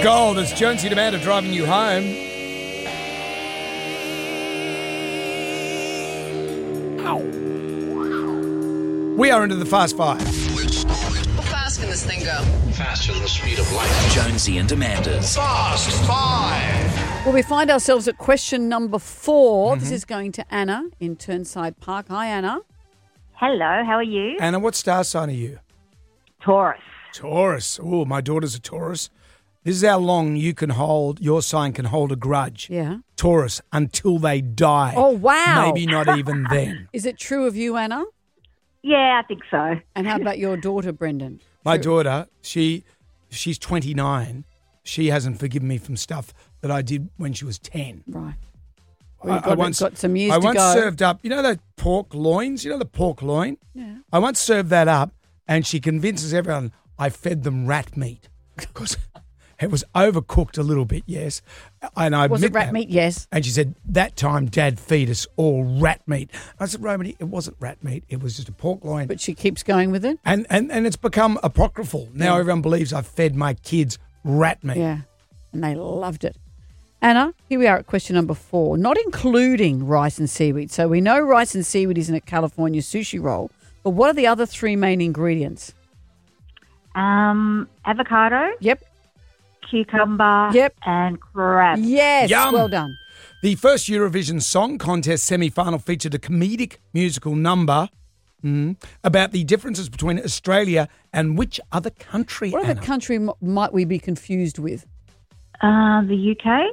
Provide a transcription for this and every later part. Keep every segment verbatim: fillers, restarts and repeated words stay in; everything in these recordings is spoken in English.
of Gold. It's Jonesy and Amanda driving you home. Ow. We are into the Fast Five. How fast can this thing go? Faster than the speed of light. Jonesy and Amanda's Fast Five. Well, we find ourselves at question number four. Mm-hmm. This is going to Anna in Turnside Park. Hi, Anna. Hello, how are you? Anna, what star sign are you? Taurus. Taurus. Oh, my daughter's a Taurus. This is how long you can hold, your sign can hold a grudge. Yeah. Taurus, until they die. Oh, wow. Maybe not even then. Is it true of you, Anna? Yeah, I think so. And how about your daughter, Brendan? My True. daughter, she she's twenty-nine. She hasn't forgiven me from stuff that I did when she was ten. Right. I, We've I got, once, got some years I to once go. served up, you know the pork loins? You know the pork loin? Yeah. I once served that up and she convinces everyone I fed them rat meat because it was overcooked a little bit, yes. And I Was it admit rat that. meat? Yes. And she said, that time Dad feed us all rat meat. I said, Romany, it wasn't rat meat. It was just a pork loin. But she keeps going with it? And, and, and it's become apocryphal. Now Yeah. everyone believes I've fed my kids rat meat. Yeah. And they loved it. Anna, here we are at question number four, not including rice and seaweed. So we know rice and seaweed is in a California sushi roll, but what are the other three main ingredients? Um, avocado, Yep. cucumber, Yep. and crab. Yes. Yum. Well done. The first Eurovision Song Contest semi-final featured a comedic musical number mm, about the differences between Australia and which other country, What Anna? other country m- might we be confused with? Uh, the U K.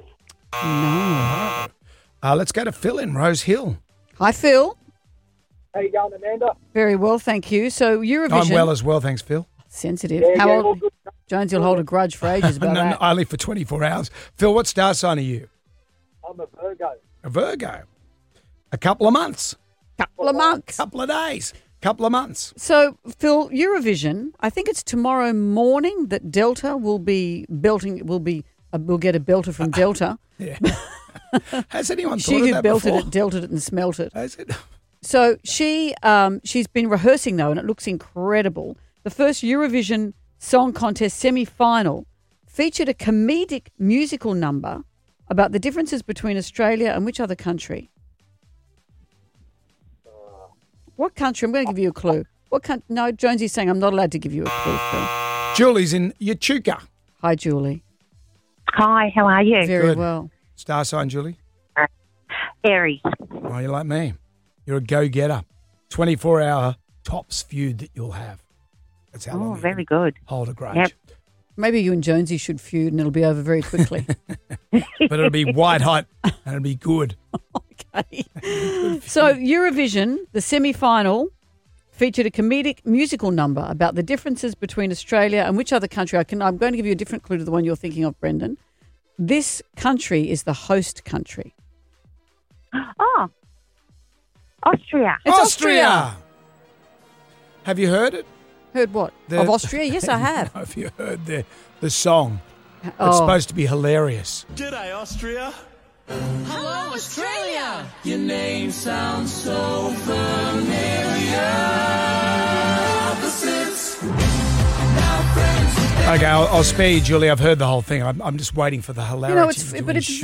No. Uh, let's go to Phil in Rose Hill. Hi, Phil. How you going, Amanda? Very well, thank you. So Eurovision. I'm well as well, thanks, Phil. Sensitive. Yeah, How yeah, old? all good. Jonesy will hold a grudge for ages about No, no, that. only for twenty-four hours. Phil, what star sign are you? I'm a Virgo. A Virgo. A couple of months. Couple of months. Couple of days. Couple of months. So, Phil, Eurovision. I think it's tomorrow morning that Delta will be belting. Will be. Uh, we'll get a belter from Delta. Yeah. Has anyone She thought of who that belted before? it, delted it, and smelt it. Has it? So she um, she's been rehearsing though, and it looks incredible. The first Eurovision Song Contest semi-final featured a comedic musical number about the differences between Australia and which other country? What country? I'm going to give you a clue. What country? No, Jonesy's saying I'm not allowed to give you a clue. Phil. Julie's in Yachuka. Hi, Julie. Hi, how are you? Very Good. well. Star sign, Julie. Aries. Oh, you're like me. You're a go-getter. twenty-four hour tops feud that you'll have. That's how long Oh, you very can good. hold a grudge. Yep. Maybe you and Jonesy should feud, and it'll be over very quickly. But it'll be white hot and it'll be good. Okay. So Eurovision, the semi-final, featured a comedic musical number about the differences between Australia and which other country. I can, I'm going to give you a different clue to the one you're thinking of, Brendan. This country is the host country. Oh, Austria. It's Austria. Austria. Have you heard it? Heard what? The- Of Austria? Yes, I have. Have you heard the the song? It's Oh. supposed to be hilarious. G'day, Austria. Hello, Australia. Your name sounds so familiar. Okay, I'll, I'll spare you, Julie. I've heard the whole thing. I'm, I'm just waiting for the hilarity. You know, it's to but it's ensue.